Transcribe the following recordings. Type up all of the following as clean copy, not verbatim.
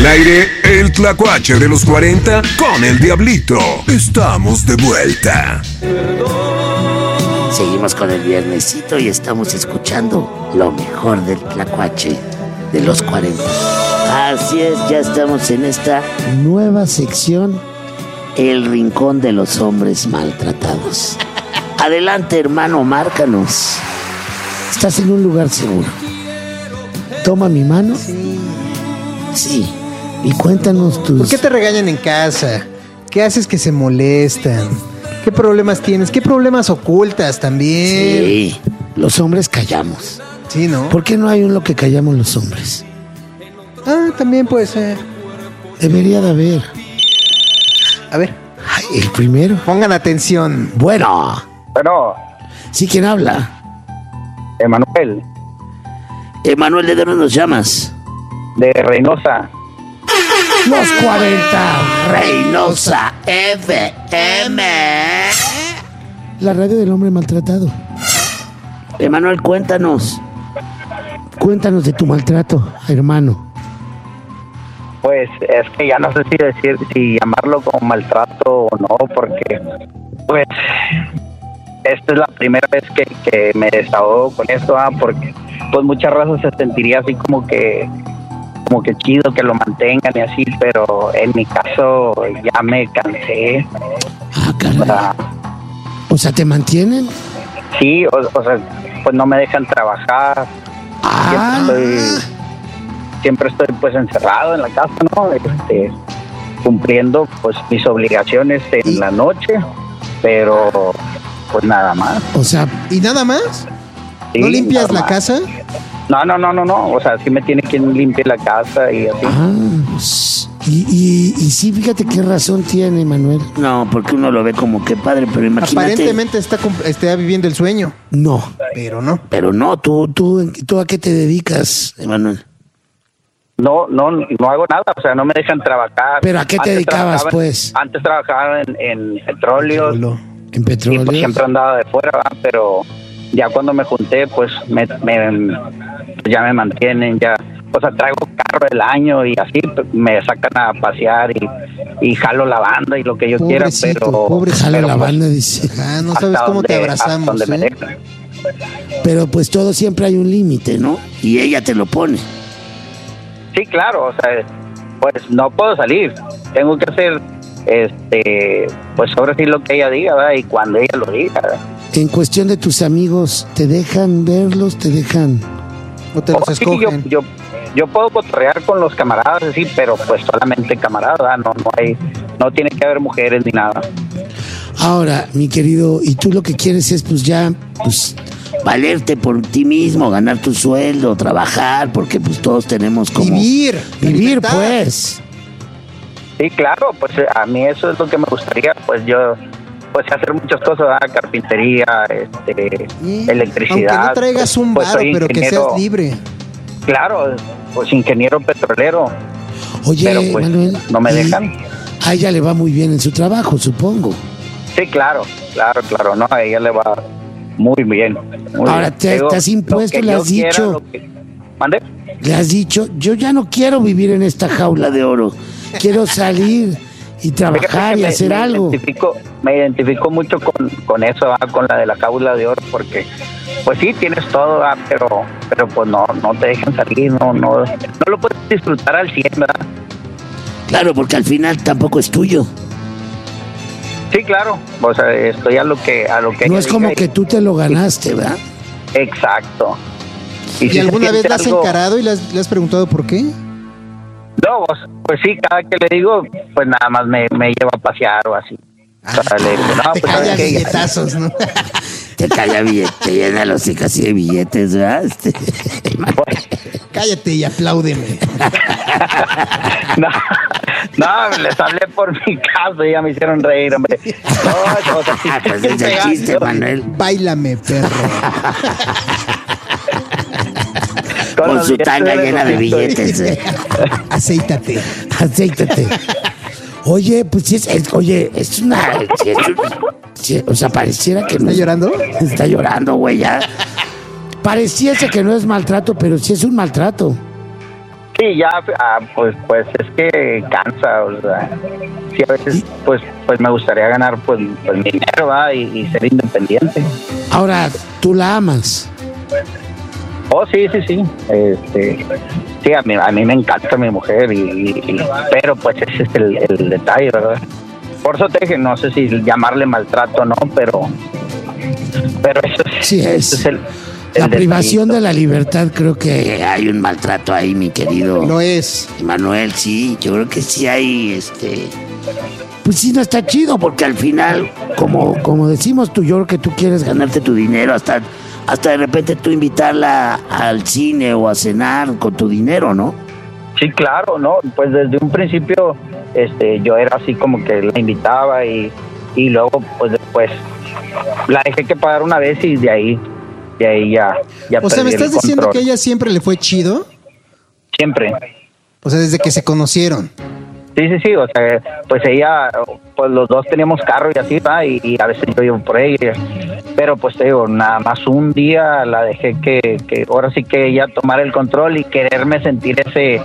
aire, el tlacuache de los 40 con el Diablito. Estamos de vuelta. Seguimos con el viernesito y estamos escuchando lo mejor del tlacuache de los 40. Así es, ya estamos en esta nueva sección, el rincón de los hombres maltratados. Adelante, hermano, márcanos. Estás en un lugar seguro. Toma mi mano. Sí. Y cuéntanos tus... ¿Por qué te regañan en casa? ¿Qué haces que se molestan? ¿Qué problemas tienes? ¿Qué problemas ocultas también? Sí, los hombres callamos. Sí, ¿no? ¿Por qué no hay lo que callamos los hombres? Ah, también puede ser. Debería de haber. A ver. Ay, el primero. Pongan atención. Bueno. Sí, ¿quién habla? Emanuel. Emanuel, ¿de dónde nos llamas? De Reynosa. Los 40, Reynosa FM. La radio del hombre maltratado. Emanuel, cuéntanos. Cuéntanos de tu maltrato, hermano. Pues es que ya no sé si llamarlo como maltrato o no, porque pues esta es la primera vez que me desahogo con esto, porque pues muchas razas se sentiría así como que chido que lo mantengan y así, pero en mi caso ya me cansé. Ah, caray. O sea, ¿te mantienen? Sí, o sea, pues no me dejan trabajar. Siempre estoy pues encerrado en la casa, ¿no? Cumpliendo pues mis obligaciones en la noche, pero pues nada más. O sea, ¿y nada más? Sí, ¿no limpias la casa? No, o sea, sí me tiene quien limpie la casa y así. Y sí, fíjate qué razón tiene, Manuel. No, porque uno lo ve como que padre, pero imagínate. Aparentemente está viviendo el sueño. No. Pero no. Pero no, ¿tú a qué te dedicas, Manuel? No hago nada, o sea, no me dejan trabajar. ¿Pero a qué te dedicabas, pues? Antes trabajaba en petróleos. ¿En petróleos? Y pues siempre andaba de fuera, ¿verdad? Pero ya cuando me junté, pues ya me mantienen, ya, o sea, traigo carro del año y así me sacan a pasear y jalo la banda y lo que yo quiera, pero jalo la banda, dice. No sabes cómo te abrazamos, me dejan. Pero pues todo siempre hay un límite, ¿no? Y ella te lo pone. Sí, claro, o sea, pues no puedo salir, tengo que hacer pues ahora sí lo que ella diga, ¿verdad? Y cuando ella lo diga, ¿verdad? En cuestión de tus amigos, ¿te dejan verlos? ¿Te dejan? ¿O te los escogen? Sí, yo puedo cotorrear con los camaradas, sí, pero pues solamente camaradas, ¿verdad? No tiene que haber mujeres ni nada. Ahora, mi querido, y tú lo que quieres es pues valerte por ti mismo, ganar tu sueldo, trabajar, porque pues todos tenemos como... Vivir, pues. Sí, claro, pues a mí eso es lo que me gustaría, pues yo... Pues hacer muchas cosas, ¿verdad? Carpintería, electricidad. Aunque no traigas un pues varo, pero que seas libre. Claro, pues ingeniero petrolero. Oye, pero pues Manuel, no me dejan. A ella le va muy bien en su trabajo, supongo. Sí, claro, no, a ella le va muy bien. Ahora te has impuesto, le has dicho. ¿Mande? Le has dicho, yo ya no quiero vivir en esta jaula de oro, quiero salir y trabajar y hacer algo. Me identifico mucho con eso, con la de la jaula de oro, porque pues sí, tienes todo, pero pues no te dejan salir, no lo puedes disfrutar al 100, ¿verdad? Claro, porque al final tampoco es tuyo. Sí, claro, o sea, estoy a lo que no es como que tú te lo ganaste, ¿verdad? Exacto. ¿Y si alguna vez la has encarado y le has preguntado por qué? No, pues sí, cada que le digo, pues nada más me lleva a pasear o así. Le digo, no, te pues calla billetazos, ¿no? Te calla billetes, te llena los hijos así de billetes, ¿verdad? Cállate y apláudeme. No, les hablé por mi caso y ya me hicieron reír, hombre. No, o sea, sí, pues es el chiste, Manuel. Báilame, perro. Con su tanga llena de billetes. Acéitate. Oye, pues sí es una... o sea, pareciera que ¿Está llorando? Está llorando, güey, ya. Pareciese que no es maltrato, pero sí es un maltrato. Sí, ya, pues es que cansa, o sea, sí, a veces pues me gustaría ganar pues mi dinero, ¿verdad? Y ser independiente. Ahora, ¿tú la amas? Oh, sí. Sí, a mí me encanta mi mujer, pero pues ese es el detalle, ¿verdad? Por eso te dije, no sé si llamarle maltrato o no, pero eso Sí, ese es el la privación detallito. de la libertad, creo que hay un maltrato ahí, mi querido Lo es. Manuel, sí, yo creo que sí hay, pues sí, no está chido, porque al final, como decimos tú, yo creo que tú quieres ganarte tu dinero, hasta de repente tú invitarla al cine o a cenar con tu dinero, ¿no? Sí, claro, ¿no? Pues desde un principio yo era así como que la invitaba y luego pues después la dejé que pagar una vez y de ahí ya O sea, ¿me perdí el estás diciendo control. que a ella siempre le fue chido? Siempre. O sea, desde que se conocieron. Sí, o sea, pues ella, pues los dos teníamos carro y así, ¿va? Y a veces yo iba por ella, pero pues te digo, nada más un día la dejé que ahora sí que ella tomara el control y quererme sentir ese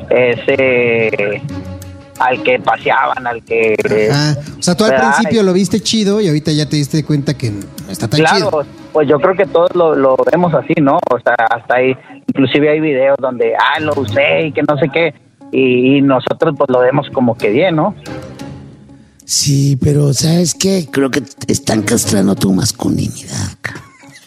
al que paseaban, al que... Ajá. O sea, tú al ¿verdad? principio lo viste chido y ahorita ya te diste cuenta que no está tan Claro, chido. pues yo creo que todos lo vemos así, ¿no? O sea, hasta ahí, inclusive hay videos donde, lo usé y que no sé qué, y nosotros pues lo vemos como que bien, ¿no? Sí, pero ¿sabes qué? Creo que te están castrando tu masculinidad, cabrón.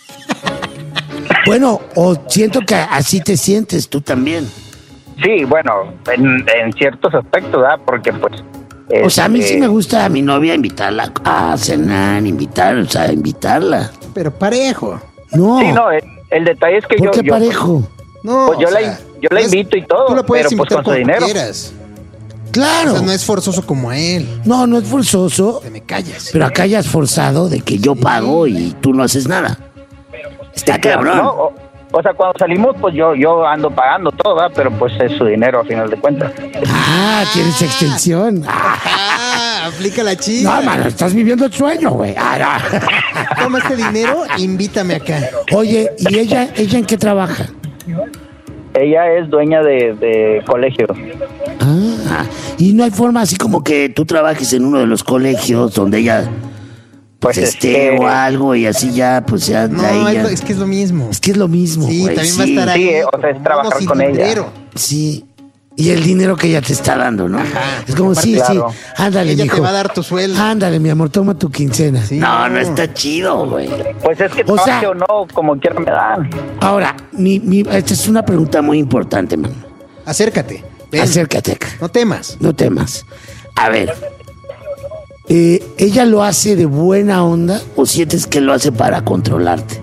Bueno, o siento que así te sientes tú también. Sí, bueno, en ciertos aspectos, ¿verdad? Porque pues... O sea, a mí sí me gusta a mi novia invitarla a cenar, invitarla. Pero parejo. No, Sí, no, el detalle es que ¿por qué yo parejo? No, pues yo o la sea, invito y todo, tú la puedes pero pues invitar con su cuando dinero. quieras. Claro. O sea, no es forzoso como a él. No es forzoso, Te me callas. pero acá ya es forzado de que yo pago y tú no haces nada. Está cabrón. No, o sea, cuando salimos, pues yo ando pagando todo, ¿verdad? Pero pues es su dinero a final de cuentas. Ah, tienes extensión. Aplica la No, chida. mano, estás viviendo el sueño, güey. No. Toma este dinero, invítame acá. Oye, ¿y ella en qué trabaja? Ella es dueña de colegio. Ah, y no hay forma así como que tú trabajes en uno de los colegios donde ella pues Pues esté o algo y así ya, pues ya de No, ahí ya. es que es lo mismo. Es que es lo mismo, Sí, güey. también va a estar Sí, ahí. o sea, es como trabajar mono sin con ella. dinero. Sí. Y el dinero que ella te está dando, ¿no? Es como, aparte, sí, claro. sí. Ándale, Ella mijo. te va a dar tu sueldo. Ándale, mi amor, toma tu quincena. Sí. No está chido, güey. Pues es que O sea- trabaje o no, como quiera me dan. Ahora, esta es una pregunta muy importante, man. Acércate. Ven. Acércate acá. No temas. No temas. A ver. ¿Ella lo hace de buena onda o sientes que lo hace para controlarte?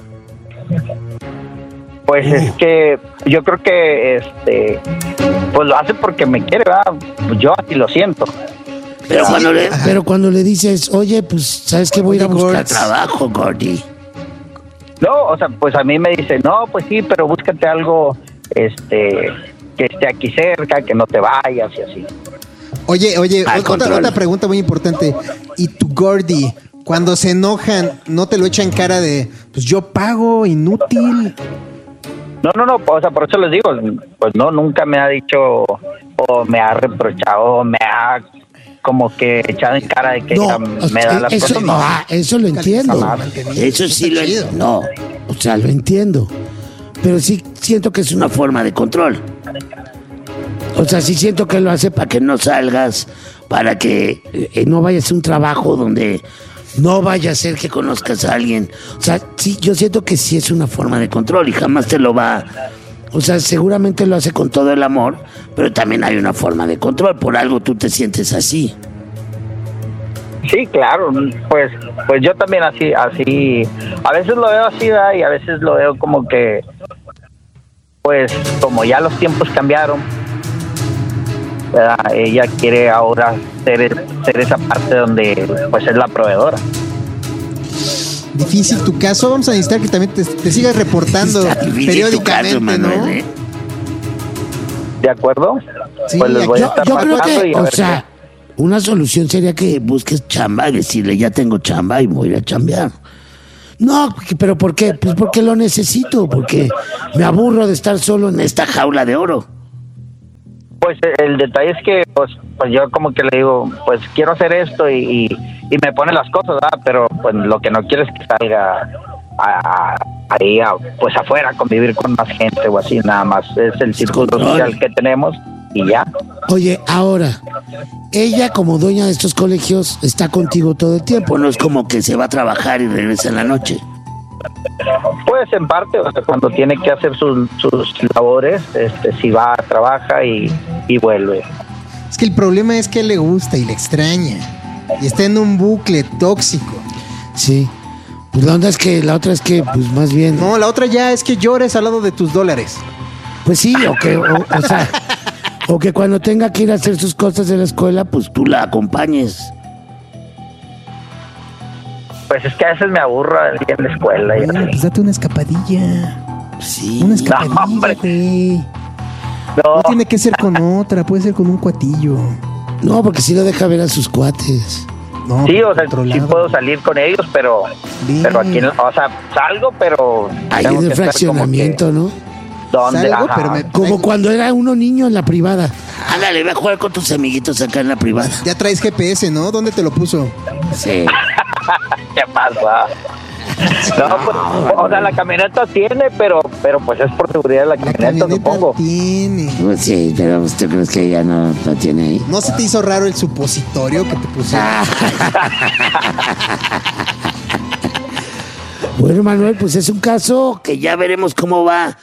Pues es que yo creo que pues lo hace porque me quiere, ¿verdad? Pues yo así lo siento. Pero cuando le dices, oye, pues, ¿sabes qué? Voy a ir a Oye, buscar Gords. trabajo, Gordy. No, o sea, pues a mí me dice, no, pues sí, pero búscate algo, que esté aquí cerca, que no te vayas y así. Oye, Al control. otra pregunta muy importante. ¿Y tu Gordy, cuando se enojan, no te lo echan cara de, pues yo pago, inútil? No, o sea, por eso les digo, pues no, nunca me ha dicho o me ha reprochado o me ha como que echado en cara de que ella me da las eso, cosas. No. eso lo entiendo. Mantenido. Eso sí Está lo chido. entiendo. No, o sea, lo entiendo. Pero sí siento que es una forma de control. O sea, sí siento que lo hace para que no salgas, para que no vayas a un trabajo donde no vaya a ser que conozcas a alguien. O sea, sí, yo siento que sí es una forma de control y jamás te lo va... O sea, seguramente lo hace con todo el amor, pero también hay una forma de control. Por algo tú te sientes así. Sí, claro, pues yo también así, a veces lo veo así, ¿verdad? Y a veces lo veo como que, pues como ya los tiempos cambiaron, ¿verdad? Ella quiere ahora ser esa parte donde pues es la proveedora. Difícil tu caso. Vamos a necesitar que también te sigas reportando Está difícil tu periódicamente, caso, Manuel, ¿no? ¿eh? ¿De acuerdo? Sí, Pues les voy a Yo estar creo marcando que, y a o ver sea, una solución sería que busques chamba y decirle, ya tengo chamba y voy a ir a chambear. No, pero ¿por qué? Pues porque lo necesito, porque me aburro de estar solo en esta jaula de oro. Pues el detalle es que pues yo como que le digo, pues quiero hacer esto y me pone las cosas, ¿verdad? Pero pues lo que no quiero es que salga ahí pues afuera a convivir con más gente o así, nada más. Es el círculo social que tenemos y ya. Oye, ahora, ella como dueña de estos colegios está contigo todo el tiempo, no es como que se va a trabajar y regresa en la noche. Pues en parte, o sea, cuando tiene que hacer sus labores, si va, trabaja y vuelve. Es que el problema es que le gusta y le extraña. Y está en un bucle tóxico. Sí. Pues la otra es que, pues más bien. No, la otra ya es que llores al lado de tus dólares. Pues sí, o que cuando tenga que ir a hacer sus cosas de la escuela, pues tú la acompañes. Pues es que a veces me aburro en la escuela. Y Bueno, pues date una escapadilla. Sí. Una escapadilla, No, hombre. güey. No, No tiene que ser con otra, puede ser con un cuatillo. No, porque sí lo deja ver a sus cuates. No, sí, o sea, sí controlado. puedo salir con ellos, pero Bien. aquí, o sea, salgo, pero Ahí tengo en el que estar fraccionamiento, como ¿no? que, ¿dónde? Salgo, Ajá. pero me- Como cuando era uno niño en la privada. Ándale, ve a jugar con tus amiguitos acá en la privada. Ya traes GPS, ¿no? ¿Dónde te lo puso? Sí. ¿Qué pasa? No, pues, o sea, la camioneta tiene, pero pues es por seguridad de la La camioneta, camioneta supongo. tiene. Pues sí, pero ¿tú crees que ella no lo tiene ahí? ¿No se te hizo raro el supositorio que te pusieron? Bueno, Manuel, pues es un caso que ya veremos cómo va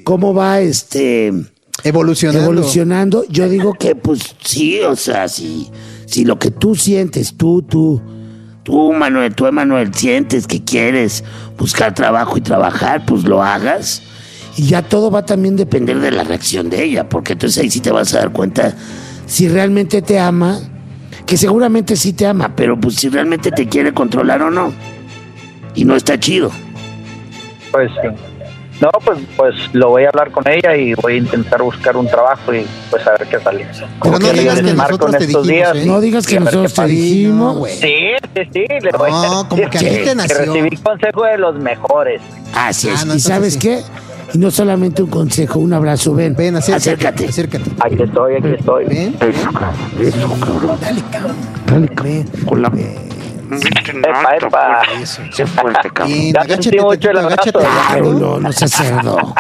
evolucionando. Yo digo que pues sí, o sea, si lo que tú sientes, tú, Manuel, Emanuel, sientes que quieres buscar trabajo y trabajar, pues lo hagas. Y ya todo va también a depender de la reacción de ella, porque entonces ahí sí te vas a dar cuenta si realmente te ama, que seguramente sí te ama, pero pues si realmente te quiere controlar o no. Y no está chido. Pues sí. No, pues lo voy a hablar con ella y voy a intentar buscar un trabajo y pues a ver qué sale. Pero no que digas le que marco nosotros en te estos dijimos, días. ¿eh? No digas que Y a ver nosotros qué te pasa. dijimos. No, güey. Sí, le voy a No, como que a ti te Que nació. recibí consejo de los mejores. Así es. Ah, no, ¿Y entonces sabes sí. qué? Y no solamente un consejo, un abrazo, ven. Ven, acércate. Acércate. Aquí estoy. Ven. Eso, cabrón. Dale, cabrón. Dale, con la... Epa. Eso. Sé fuerte, cabrón. Bien, Ya sentí agáchate mucho el tantito, abrazo. agáchate. Claro, no seas cerdo.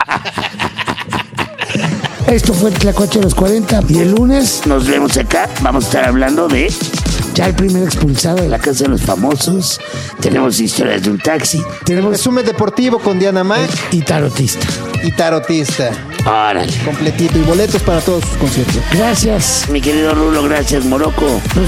Esto fue el Tlacuache de los 40. Y el lunes nos vemos acá. Vamos a estar hablando de ya el primer expulsado de la Casa de los Famosos. Tenemos historias de un taxi. Tenemos Resumen deportivo con Diana Mac y tarotista. y tarotista. Órale. Completito. Y boletos para todos sus conciertos. Gracias, mi querido Rulo. Gracias, Morocco.